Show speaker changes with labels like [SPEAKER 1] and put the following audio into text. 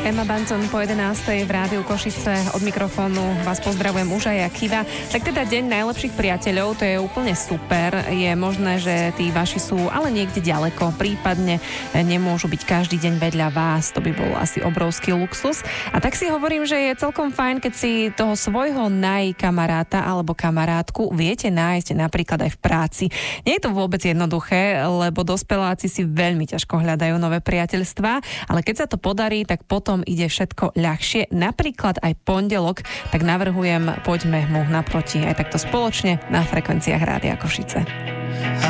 [SPEAKER 1] Emma Bunton po 11:00 v Rádiu Košice. Od mikrofónu vás pozdravujem už aj Kiva. Tak teda deň najlepších priateľov, to je úplne super. Je možné, že tí vaši sú ale niekde ďaleko, prípadne nemôžu byť každý deň vedľa vás. To by bol asi obrovský luxus. A tak si hovorím, že je celkom fajn, keď si toho svojho kamaráta alebo kamarátku viete nájsť napríklad aj v práci. Nie je to vôbec jednoduché, lebo dospeláci si veľmi ťažko hľadajú nové priateľstvá, ale keď sa to podarí, tak potom ide všetko ľahšie. Napríklad aj pondelok, tak navrhujem, poďme mu naproti aj takto spoločne na frekvenciách Rádia Košice.